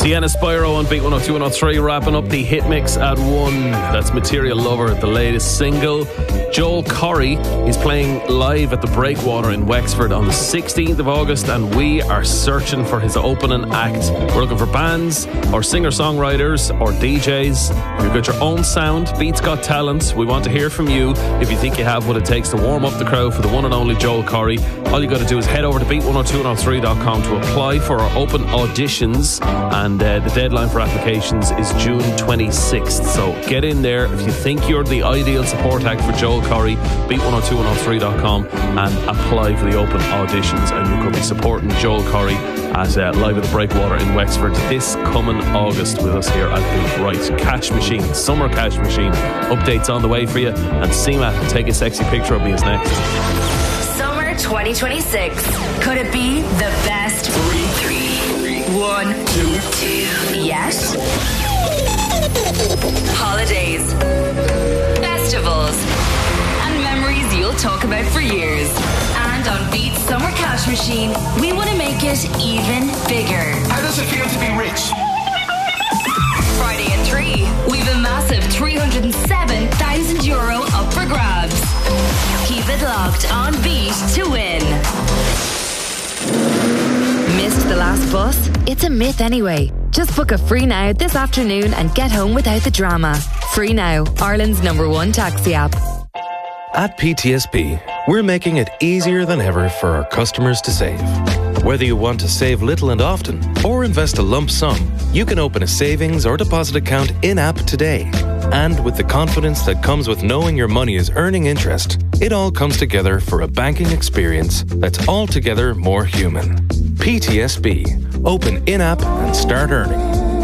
Sienna Spyro on Beat 102 103, wrapping up the hit mix at 1. That's Material Lover, the latest single. Joel Corry is playing live at the Breakwater in Wexford on the 16th of August, and we are searching for his opening act. We're looking for bands or singer-songwriters or DJs. If you've got your own sound, Beat's got talent. We want to hear from you if you think you have what it takes to warm up the crowd for the one and only Joel Corry. All you got to do is head over to beat102103.com to apply for our open auditions, and the deadline for applications is June 26th. So get in there if you think you're the ideal support act for Joel Corry. Beat102103.com and apply for the open auditions, and you could be supporting Joel Corry at live at the Breakwater in Wexford this coming August with us here at Beat. Right, Cash Machine, Summer Cash Machine updates on the way for you, and Seema, take a sexy picture of me is next. 2026. Could it be the best? 3, 1, 2. Yes. Holidays, festivals, and memories you'll talk about for years. And on Beat's Summer Cash Machine, we want to make it even bigger. How does it feel to be rich? Friday at 3, we've a massive €307,000 up for grabs. Keep it locked on Beat to win. Missed the last bus? It's a myth anyway. Just book a Free Now this afternoon and get home without the drama. Free Now, Ireland's #1 taxi app. At PTSB, we're making it easier than ever for our customers to save. Whether you want to save little and often or invest a lump sum, you can open a savings or deposit account in-app today. And with the confidence that comes with knowing your money is earning interest, it all comes together for a banking experience that's altogether more human. PTSB. Open in-app and start earning.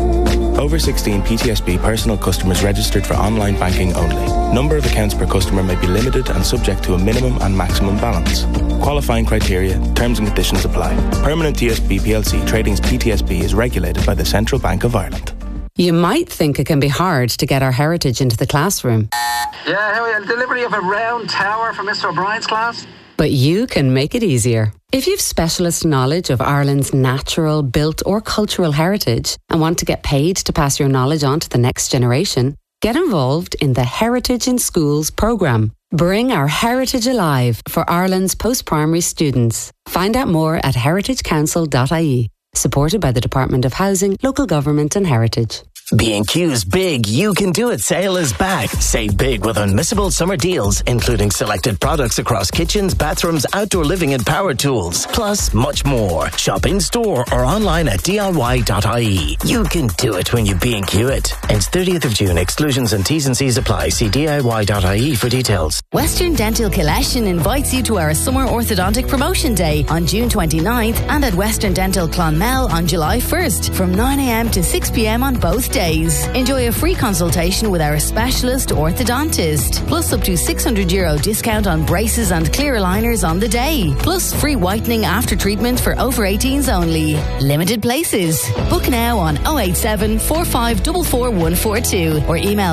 Over 16 PTSB personal customers registered for online banking only. Number of accounts per customer may be limited and subject to a minimum and maximum balance. Qualifying criteria, terms and conditions apply. Permanent TSB PLC Tradings PTSB is regulated by the Central Bank of Ireland. You might think it can be hard to get our heritage into the classroom. Yeah, how are you? Delivery of a round tower for Mr. O'Brien's class? But you can make it easier. If you've specialist knowledge of Ireland's natural, built or cultural heritage and want to get paid to pass your knowledge on to the next generation, get involved in the Heritage in Schools programme. Bring our heritage alive for Ireland's post-primary students. Find out more at heritagecouncil.ie. Supported by the Department of Housing, Local Government and Heritage. B&Q's Big You Can Do It sale is back. Save big with unmissable summer deals, including selected products across kitchens, bathrooms, outdoor living and power tools. Plus, much more. Shop in-store or online at diy.ie. You can do it when you B&Q it. Ends 30th of June. Exclusions and T's and C's apply. See diy.ie for details. Western Dental Collection invites you to our Summer Orthodontic Promotion Day on June 29th and at Western Dental Clonmel on July 1st from 9am to 6pm on both days. Enjoy a free consultation with our specialist orthodontist, plus up to €600 discount on braces and clear aligners on the day, plus free whitening after treatment for over 18s only. Limited places. Book now on 087 4544 142 or email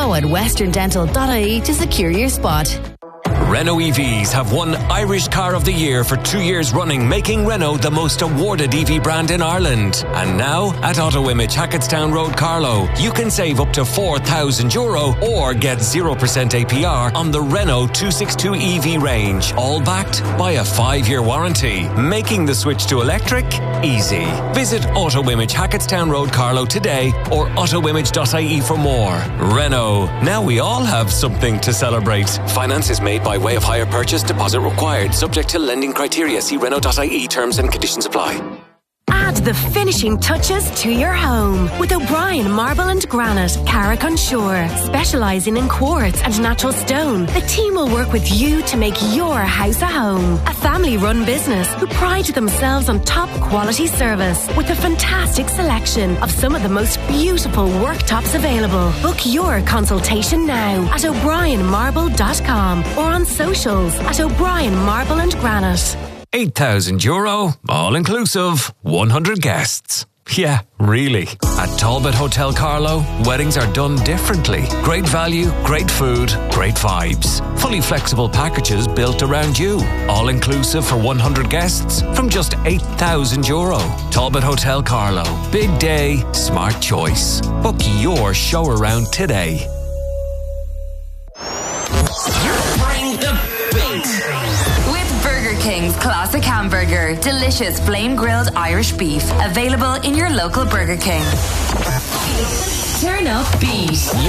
info@westerndental.ie to secure your spot. Renault EVs have won Irish Car of the Year for 2 years running, making Renault the most awarded EV brand in Ireland. And now, at AutoImage Hackettstown Road, Carlow, you can save up to €4,000 or get 0% APR on the Renault 262 EV range, all backed by a 5-year warranty, making the switch to electric easy. Visit AutoImage Hackettstown Road, Carlow today or autoimage.ie for more. Renault, now we all have something to celebrate. Finance is made by way of hire purchase, deposit required, subject to lending criteria. See Renault.ie, terms and conditions apply. Add the finishing touches to your home with O'Brien Marble and Granite, Carrick-on-Shore. Specialising in quartz and natural stone, the team will work with you to make your house a home. A family-run business who pride themselves on top quality service with a fantastic selection of some of the most beautiful worktops available. Book your consultation now at o'brienmarble.com or on socials at O'Brien Marble and Granite. €8,000, all inclusive, 100 guests. Yeah, really. At Talbot Hotel Carlow, weddings are done differently. Great value, great food, great vibes. Fully flexible packages built around you. All inclusive for 100 guests from just €8,000. Talbot Hotel Carlow. Big day, smart choice. Book your show around today. Bring the beat. With Burger King's classic hamburger, delicious flame-grilled Irish beef, available in your local Burger King. Turn up beat.